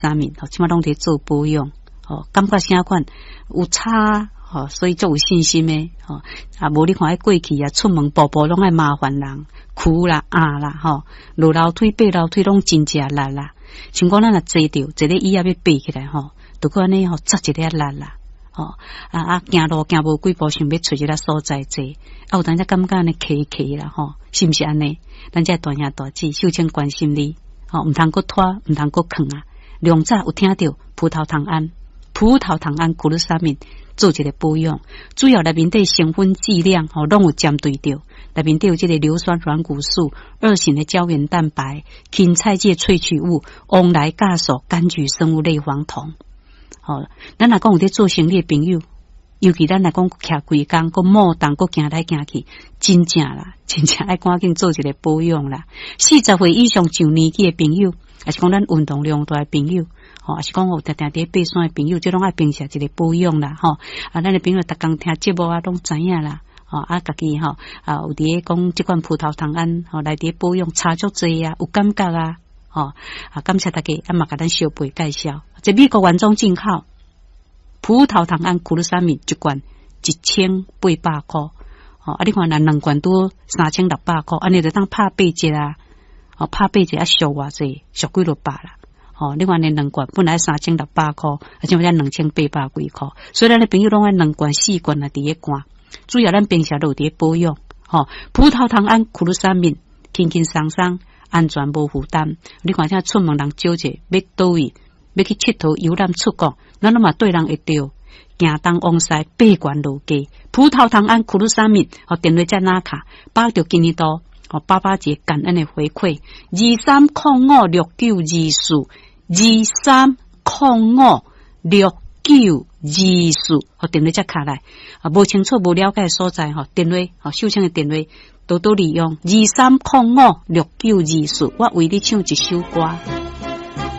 三面吼，即马拢伫做保养吼，感觉啥款有差吼，所以就有信心诶吼。啊，无你看过去啊，出门步步拢爱麻烦人，哭啦啦吼，落楼梯爬楼梯拢真正力啦。像讲咱若坐着一个椅仔要爬起来吼，都个安尼吼，扎一个力啦。哦，行路行无几步，想要找一个所在坐，有当才感觉安尼骑啦吼，是毋是安尼？咱这大兄大姐首先关心你，吼，毋通搁拖，毋通搁囥啊。两早有听到葡萄糖胺苦鲁沙敏做一个保养，主要内面的成分剂量吼，拢有针对着。内面都有这个硫酸软骨素、2型的胶原蛋白、芹菜芥萃取物、翁来酵素、柑橘生物类黄酮。吼，咱若讲有伫做生意的朋友，尤其咱若讲徛规工，搁莫动，搁行来行去，真正啦，真正爱赶紧做一个保养啦。40岁以上上年纪的朋友，也是讲咱运动量大的朋友，吼，也是讲有定定伫爬山的朋友，即拢爱平时一个保养啦，吼。咱的朋友逐工听节目啊，拢知影啦。家己有伫讲即款葡萄糖胺，来伫保养差足济啊，有感觉啊，感谢大家，嘛甲咱小辈介绍，这美国原装进口葡萄糖胺苦鲁沙敏一罐1800块，你看2罐都3600块，安尼就当拍8折啊，拍8折啊，俗偌济，俗几落百啦。你看2罐本来3600块，而且才2800几块，所以咱的朋友拢爱2罐4罐啊，伫咧灌。主要咱平时都有伫保养，葡萄糖胺苦鲁沙敏，轻轻松松，安全无负担。你看像出门人少者，要倒位，要去佚佗游览出国，咱拢嘛对人会着。行东往西，爬悬路低，葡萄糖胺苦鲁沙敏，电话在哪卡？把着今年度，爸爸节感恩的回馈，23056924，23056924，电话再卡来，无清楚无了解的所在，电话，手枪的电话，多多利用，23056924，我为你唱一首歌。